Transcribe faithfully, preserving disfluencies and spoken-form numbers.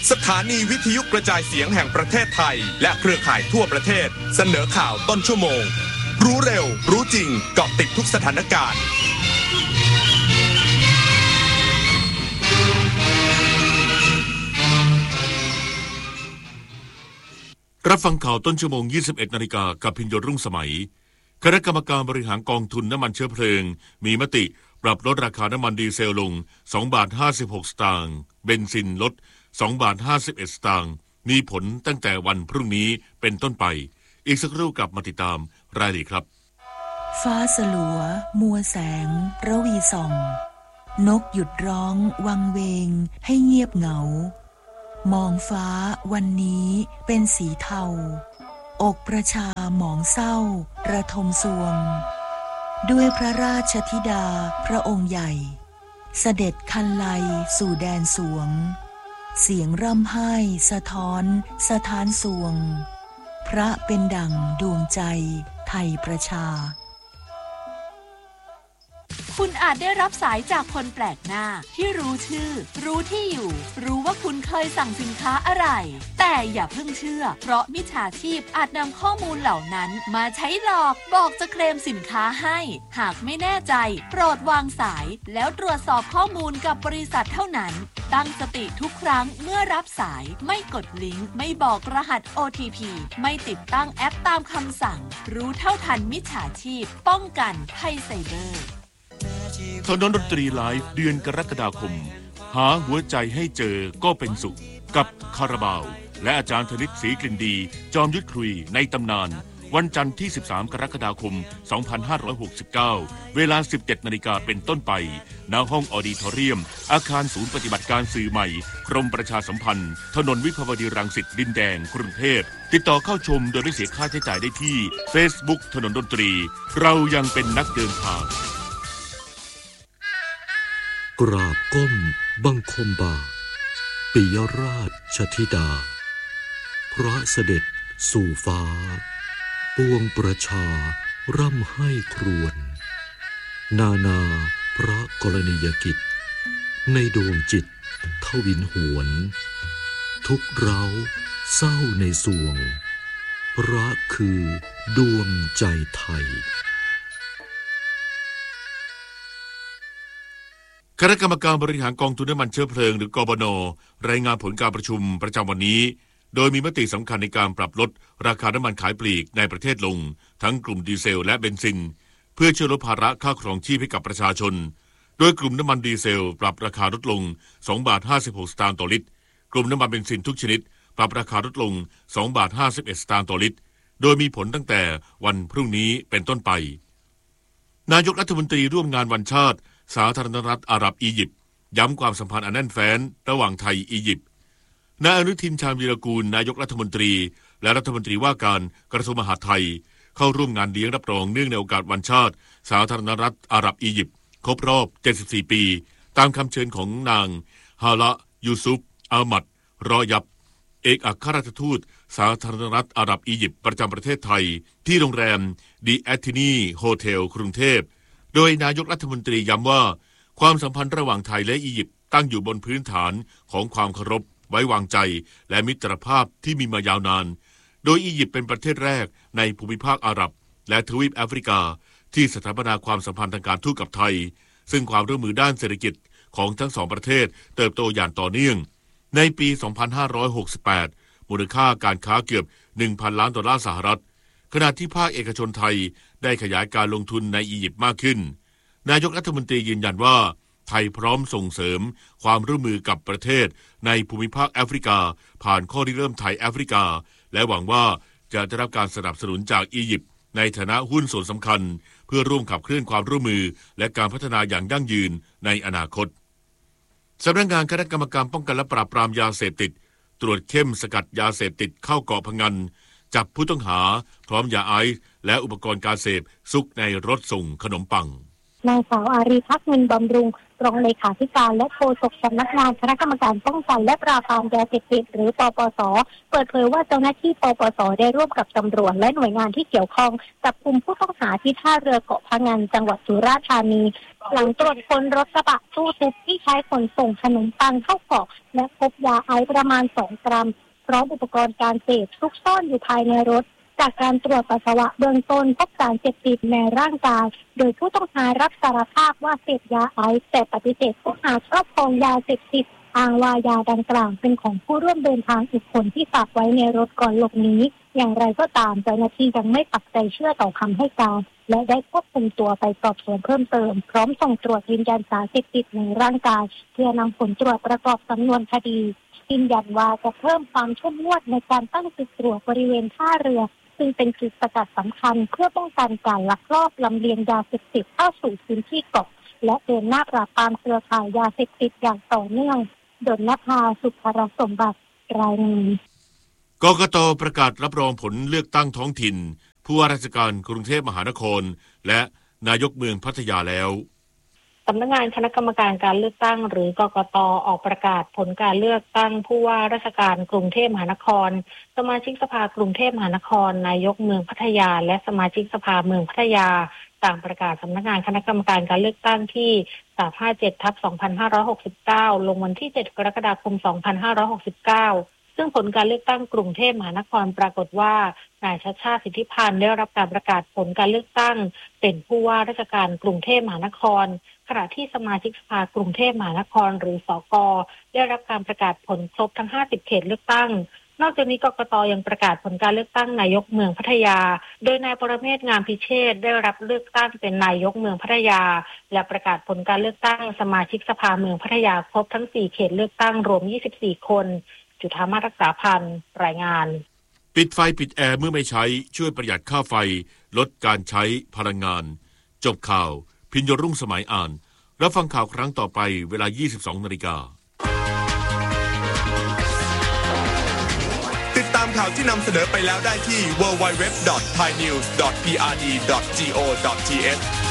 สถานีวิทยุกระจายเสียงแห่งประเทศไทยและเครือข่ายทั่วประเทศเสนอข่าวต้นชั่วโมงรู้เร็วรู้จริงเกาะติดทุกสถานการณ์รับฟังข่าวต้นชั่วโมง ยี่สิบเอ็ดนาฬิกา กับพิญโยรุ่งสมัยคณะกรรมการบริหารกองทุนน้ำมันเชื้อเพลิงมีมติปรับลดราคาน้ำมันดีเซลลงสองบาทห้าสิบหกสตางค์เบนซินลดสองบาทห้าสิบเอ็ดสตางค์มีผลตั้งแต่วันพรุ่งนี้เป็นต้นไปอีกสักครู่กลับมาติดตามรายละเอียดครับฟ้าสลัวมัวแสงระวีส่องนกหยุดร้องวังเวงให้เงียบเหงามองฟ้าวันนี้เป็นสีเทาอกประชาหมองเศร้าระทมสวงด้วยพระราชธิดาพระองค์ใหญ่เสด็จคันไลสู่แดนสวงเสียงร่ำไห้สะท้อนสะท้านสวงพระเป็นดั่งดวงใจไทยประชาคุณอาจได้รับสายจากคนแปลกหน้าที่รู้ชื่อรู้ที่อยู่รู้ว่าคุณเคยสั่งสินค้าอะไรแต่อย่าเพิ่งเชื่อเพราะมิจฉาชีพอาจนำข้อมูลเหล่านั้นมาใช้หลอกบอกจะเคลมสินค้าให้หากไม่แน่ใจโปรดวางสายแล้วตรวจสอบข้อมูลกับบริษัทเท่านั้นตั้งสติทุกครั้งเมื่อรับสายไม่กดลิงก์ไม่บอกรหัส โอ ที พี ไม่ติดตั้งแอปตามคำสั่งรู้เท่าทันมิจฉาชีพป้องกันภัยไซเบอร์ถนนดนตรีไลฟ์เดือนกรกฎาคมหาหัวใจให้เจอก็เป็นสุขกับคาราบาวและอาจารย์ธนิตศรีกลิ่นดีจอมยุทธคุยในตำนานวันจันทร์ที่สิบสามกรกฎาคมสองพันห้าร้อยหกสิบเก้าเวลา สิบเจ็ดนาฬิกาเป็นต้นไปณห้องออดิทอเรียมอาคารศูนย์ปฏิบัติการสื่อใหม่กรมประชาสัมพันธ์ถนนวิภาวดีรังสิตดินแดงกรุงเทพติดต่อเข้าชมโดยไม่เสียค่าใช้จ่ายได้ที่ Facebook ถนนดนตรีเรายังเป็นนักเดินทางกราบก้มบังคมบาทปิยราชธิดาพระเสด็จสู่ฟ้าปวงประชาร่ำให้ครวญนานาพระกรณียกิจในดวงจิตทวินหวนทุกเร้าเศร้าในสวงพระคือดวงใจไทยคณะกรรมการบริหารกองทุนน้ำมันเชื้อเพลิงหรือกบน.รายงานผลการประชุมประจำวันนี้โดยมีมติสำคัญในการปรับลดราคาน้ำมันขายปลีกในประเทศลงทั้งกลุ่มดีเซลและเบนซินเพื่อช่วยลดภาระค่าครองชีพให้กับประชาชนโดยกลุ่มน้ำมันดีเซลปรับราคาลดลงสองบาทห้าสิบหกสตางค์ต่อลิตรกลุ่มน้ำมันเบนซินทุกชนิดปรับราคาลดลงสองบาทห้าสิบเอ็ดสตางค์ต่อลิตรโดยมีผลตั้งแต่วันพรุ่งนี้เป็นต้นไปนายกรัฐมนตรีร่วมงานวันชาติสาธารณรัฐอาหรับอียิปต์ย้ำความสัมพันธ์อันแน่นแฟ้นระหว่างไทยอียิปต์นายอนุทินชาญวีรกูลนายกรัฐมนตรีและรัฐมนตรีว่าการกระทรวงมหาดไทยเข้าร่วมงานเลี้ยงรับรองเนื่องในโอกาสวันชาติสาธารณรัฐอาหรับอียิปต์ครบรอบเจ็ดสิบสี่ปีตามคำเชิญของนางฮาละยูซุฟอามัดรอยับเอกอัครราชทูตสาธารณรัฐอาหรับอียิปต์ประจำประเทศไทยที่โรงแรมดีแอทินีโฮเทลกรุงเทพโดยนายกรัฐมนตรีย้ำว่าความสัมพันธ์ระหว่างไทยและอียิปต์ตั้งอยู่บนพื้นฐานของความเคารพไว้วางใจและมิตรภาพที่มีมายาวนานโดยอียิปต์เป็นประเทศแรกในภูมิภาคอาหรับและทวีปแอฟริกาที่สถาปนาความสัมพันธ์ทางการทูตกับไทยซึ่งความร่วมมือด้านเศรษฐกิจของทั้งสองประเทศเติบโตอย่างต่อเนื่องในปี สองพันห้าร้อยหกสิบแปด มูลค่าการค้าเกือบ หนึ่งพัน ล้านดอลลาร์สหรัฐขณะที่ภาคเอกชนไทยได้ขยายการลงทุนในอียิปต์มากขึ้นนายกรัฐมนตรียืนยันว่าไทยพร้อมส่งเสริมความร่วมมือกับประเทศในภูมิภาคแอฟริกาผ่านข้อริเริ่มไทยแอฟริกาและหวังว่าจะได้รับการสนับสนุนจากอียิปต์ในฐานะหุ้นส่วนสำคัญเพื่อร่วมขับเคลื่อนความร่วมมือและการพัฒนาอย่างยั่งยืนในอนาคตสำนักงานคณะกรรมการป้องกันและปราบปรามยาเสพติดตรวจเข้มสกัดยาเสพติดเข้าเกาะพะงันจับผู้ต้องหาพร้อมยาไอซ์และอุปกรณ์การเสพซุกในรถส่งขนมปังนางสาวอารีพักษ์เงินบำรุงรองเลขาธิการและโฆษกสำนักงานคณะกรรมการป้องกันและปราบปรามยาเสพติดหรือปปส.เปิดเผยว่าเจ้าหน้าที่ปปส.ได้ร่วมกับตำรวจและหน่วยงานที่เกี่ยวข้องจับกุมผู้ต้องหาที่ท่าเรือเกาะพะงันจังหวัดสุราษฎร์ธานีหลังตรวจค้นรถกระบะตู้ทึบที่ใช้ขนส่งขนมปังเข้าเกาะและพบยาไอซ์ประมาณสองกรัมพร้อมอุปกรณ์การเสพซุกซ่อนอยู่ภายในรถจากการตรวจปัสสาวะเบื้องต้นพบสารเสพติดในร่างกายโดยผู้ต้องหารับสารภาพว่าเสพยาไอซ์แต่ปฏิเสธข้อหาครอบครองยาเสพติดอ้างว่ายาดังกล่าวเป็นของผู้ร่วมเดินทางอีกคนที่ฝากไว้ในรถก่อนหลบหนีอย่างไรก็ตามเจ้าหน้าที่ยังไม่ปักใจเชื่อต่อคำให้การและได้ควบคุมตัวไปสอบสวนเพิ่มเติมพร้อมส่งตรวจยืนยันสารเสพติดในร่างกายเพื่อนำผลตรวจประกอบสำนวนคดียืนยันว่าจะเพิ่มความเข้มงวดในการตั้งจุดตรวจบริเวณท่าเรือซึ่งเป็นจุดสกัดสำคัญเพื่อป้องกันการลักลอบลำเลียงยาเสพติดเข้าสู่พื้นที่เกาะและเดินหน้าปราบปรามเครือข่ายยาเสพติดอย่างต่อเนื่องดลนภาสุภรสมบัติรายงานกกต.ประกาศรับรองผลเลือกตั้งท้องถิ่นผู้ว่าราชการกรุงเทพมหานครและนายกเมืองพัทยาแล้วสำนักงานคณะกรรมการการเลือกตั้งหรือกกต.ออกประกาศผลการเลือกตั้งผู้ว่าราชการกรุงเทพมหานครสมาชิกสภากรุงเทพมหานครนายกเมืองพัทยาและสมาชิกสภาเมืองพัทยาต่างประกาศสำนักงานคณะกรรมการการเลือกตั้งที่ สามห้าเจ็ดทับสองพันห้าร้อยหกสิบเก้า ลงวันที่เจ็ดกรกฎาคมสองพันห้าร้อยหกสิบเก้าซึ่งผลการเลือกตั้งกรุงเทพมหานครปรากฏว่านายชัชชาติสิทธิพันธ์ได้รับการประกาศผลการเลือกตั้งเป็นผู้ว่าราชการกรุงเทพมหานครขณะที่สมาชิกสภากรุงเทพมหานครหรือสก.ได้รับการประกาศผลครบทั้งห้าสิบเขตเลือกตั้งนอกจากนี้กกต.ยังประกาศผลการเลือกตั้งนายกเมืองพัทยาโดยนายปรเมศ งามพิเชษฐ์ได้รับเลือกตั้งเป็นนายกเมืองพัทยาและประกาศผลการเลือกตั้งสมาชิกสภาเมืองพัทยาครบทั้งสี่เขตเลือกตั้งรวมยี่สิบสี่คนจุฑามาศรักษาพันธ์รายงานปิดไฟปิดแอร์เมื่อไม่ใช้ช่วยประหยัดค่าไฟลดการใช้พลังงานจบข่าวพิญญรุ่งสมัยอ่านรับฟังข่าวครั้งต่อไปเวลา ยี่สิบสองนาฬิกาติดตามข่าวที่นำเสนอไปแล้วได้ที่ ดับเบิลยู ดับเบิลยู ดับเบิลยู ดอท ไทยนิวส์ ดอท พี อาร์ ดี ดอท จี โอ ดอท ที เอช